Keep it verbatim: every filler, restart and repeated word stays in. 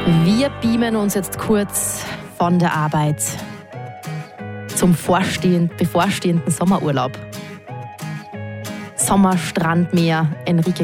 Wir beamen uns jetzt kurz von der Arbeit zum bevorstehenden Sommerurlaub. Sommer, Strand, Meer, Enrique